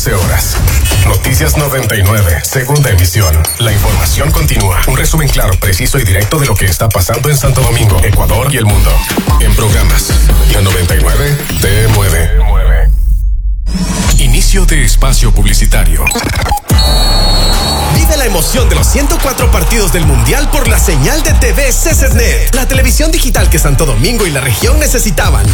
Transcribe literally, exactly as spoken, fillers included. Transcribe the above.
doce horas. Noticias noventa y nueve, segunda emisión. La información continúa. Un resumen claro, preciso y directo de lo que está pasando en Santo Domingo, Ecuador y el mundo. En programas, la noventa y nueve te mueve. Inicio de espacio publicitario. Vive la emoción de los ciento cuatro partidos del Mundial por la señal de T V C C N E T, la televisión digital que Santo Domingo y la región necesitaban.